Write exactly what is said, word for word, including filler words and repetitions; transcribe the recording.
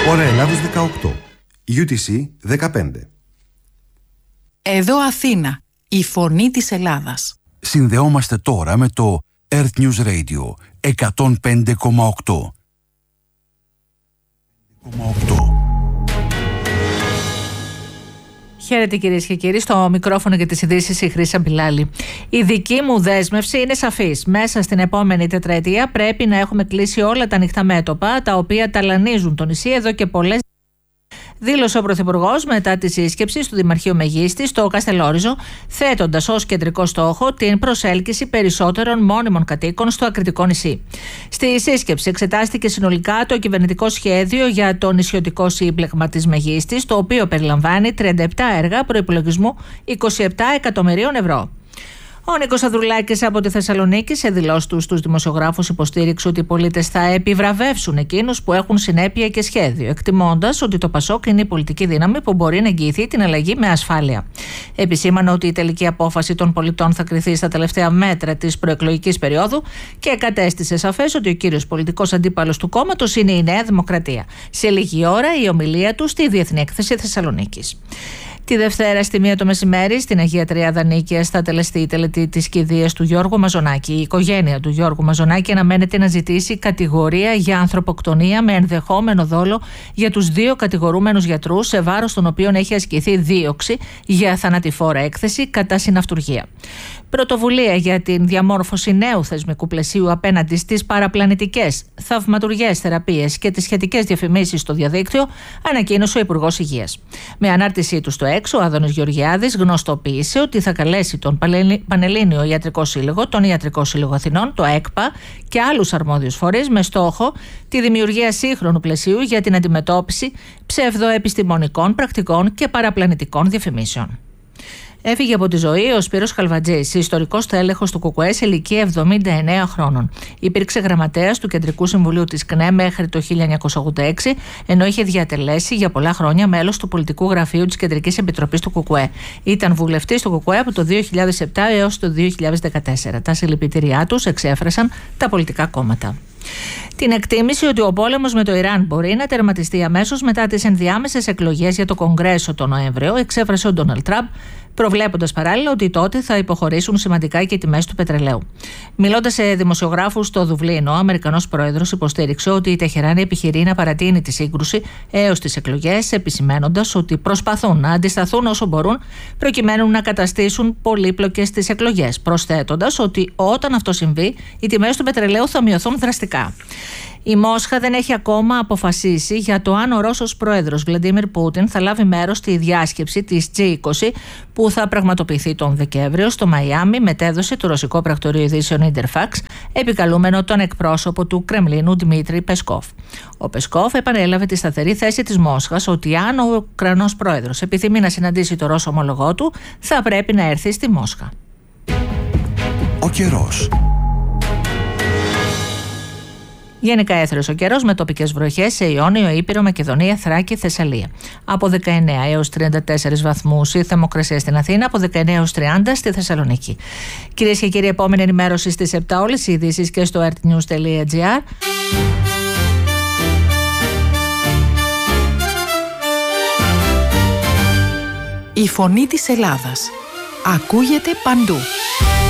Ώρα Ελλάδος δεκαοκτώ, γιου τι σι δεκαπέντε. Εδώ Αθήνα, η φωνή της Ελλάδας. Συνδεόμαστε τώρα με το Earth News Radio εκατόν πέντε κόμμα οκτώ. Χαίρετε κυρίες και κύριοι, στο μικρόφωνο για τις ειδήσεις η Χρύσα Μπιλάλη. Η δική μου δέσμευση είναι σαφής. Μέσα στην επόμενη τετραετία πρέπει να έχουμε κλείσει όλα τα ανοιχτά μέτωπα τα οποία ταλανίζουν το νησί εδώ και πολλές. Δήλωσε ο Πρωθυπουργός μετά τη σύσκεψη του Δημαρχείου Μεγίστης στο Καστελόριζο, θέτοντας ως κεντρικό στόχο την προσέλκυση περισσότερων μόνιμων κατοίκων στο ακριτικό νησί. Στη σύσκεψη εξετάστηκε συνολικά το κυβερνητικό σχέδιο για το νησιωτικό σύμπλεγμα της Μεγίστης, το οποίο περιλαμβάνει τριάντα επτά έργα προϋπολογισμού είκοσι επτά εκατομμυρίων ευρώ. Ο Νίκος Ανδρουλάκης από τη Θεσσαλονίκη, σε δηλώσεις του στους δημοσιογράφους, υποστήριξε ότι οι πολίτες θα επιβραβεύσουν εκείνους που έχουν συνέπεια και σχέδιο, εκτιμώντας ότι το ΠΑΣΟΚ είναι η πολιτική δύναμη που μπορεί να εγγυηθεί την αλλαγή με ασφάλεια. Επισήμανε ότι η τελική απόφαση των πολιτών θα κριθεί στα τελευταία μέτρα της προεκλογικής περίοδου και κατέστησε σαφές ότι ο κύριος πολιτικός αντίπαλος του κόμματος είναι η Νέα Δημοκρατία. Σε λίγη ώρα η ομιλία του στη Διεθνή Έκθεση Θεσσαλονίκης. Τη Δευτέρα στη μία το μεσημέρι στην Αγία Τριάδα Νίκαιας θα τελεστεί η τελετή της κηδείας του Γιώργου Μαζονάκη. Η οικογένεια του Γιώργου Μαζονάκη αναμένεται να ζητήσει κατηγορία για ανθρωποκτονία με ενδεχόμενο δόλο για τους δύο κατηγορούμενους γιατρούς, σε βάρος των οποίων έχει ασκηθεί δίωξη για θανατηφόρα έκθεση κατά συναυτουργία. Πρωτοβουλία για την διαμόρφωση νέου θεσμικού πλαισίου απέναντι στις παραπλανητικές, θαυματουργές θεραπείες και τις σχετικές διαφημίσεις στο διαδίκτυο, ανακοίνωσε ο Υπουργός Υγείας. Με ανάρτησή του στο έξω, ο Άδωνης Γεωργιάδης γνωστοποίησε ότι θα καλέσει τον Πανελλήνιο Ιατρικό Σύλλογο, τον Ιατρικό Σύλλογο Αθηνών, το ΕΚΠΑ και άλλους αρμόδιους φορείς με στόχο τη δημιουργία σύγχρονου πλαισίου για την αντιμετώπιση ψευδοεπιστημονικών πρακτικών και παραπλανητικών διαφημίσεων. Έφυγε από τη ζωή ο Σπύρος Χαλβατζής, ιστορικός τέλεχος του ΚΚΕ σε ηλικία εβδομήντα εννέα χρόνων. Υπήρξε γραμματέας του Κεντρικού Συμβουλίου της ΚΝΕ μέχρι το χίλια εννιακόσια ογδόντα έξι, ενώ είχε διατελέσει για πολλά χρόνια μέλος του Πολιτικού Γραφείου της Κεντρικής Επιτροπής του ΚΚΕ. Ήταν βουλευτής του ΚΚΕ από το δύο χιλιάδες επτά έως το δύο χιλιάδες δεκατέσσερα. Τα συλληπιτήριά τους εξέφρασαν τα πολιτικά κόμματα. Την εκτίμηση ότι ο πόλεμος με το Ιράν μπορεί να τερματιστεί αμέσως μετά τις ενδιάμεσες εκλογές για το Κογκρέσο τον Νοέμβριο, εξέφρασε ο Ντόναλντ Τραμπ, προβλέποντας παράλληλα ότι τότε θα υποχωρήσουν σημαντικά και οι τιμές του πετρελαίου. Μιλώντας σε δημοσιογράφους στο Δουβλίνο, ο Αμερικανός πρόεδρος υποστήριξε ότι η Τεχεράνη επιχειρεί να παρατείνει τη σύγκρουση έως τις εκλογές, επισημαίνοντας ότι προσπαθούν να αντισταθούν όσο μπορούν προκειμένου να καταστήσουν πολύπλοκες τις εκλογές, προσθέτοντας ότι όταν αυτό συμβεί, οι τιμές του πετρελαίου θα μειωθούν δραστικά. Η Μόσχα δεν έχει ακόμα αποφασίσει για το αν ο Ρώσος πρόεδρος Βλαντίμιρ Πούτιν θα λάβει μέρος στη διάσκεψη της τζι είκοσι που θα πραγματοποιηθεί τον Δεκέμβριο στο Μαϊάμι, μετέδωσε το ρωσικό πρακτορείο ειδήσεων Interfax, επικαλούμενο τον εκπρόσωπο του Κρεμλίνου Δημήτρη Πεσκόφ. Ο Πεσκόφ επανέλαβε τη σταθερή θέση της Μόσχας ότι αν ο Ουκρανός πρόεδρος επιθυμεί να συναντήσει το Ρώσο ομολογό του, θα πρέπει να έρθει στη Μόσχα. Ο καιρός. Γενικά έθριος ο καιρός με τοπικές βροχές σε Ιόνιο, Ήπειρο, Μακεδονία, Θράκη, Θεσσαλία. Από δεκαεννέα έως τριάντα τέσσερις βαθμούς η θερμοκρασία στην Αθήνα, από δεκαεννέα έως τριάντα στη Θεσσαλονίκη. Κυρίες και κύριοι, επόμενη ενημέρωση στις επτά, όλες οι ειδήσεις και στο artnews τελεία gr. Η φωνή της Ελλάδας ακούγεται παντού.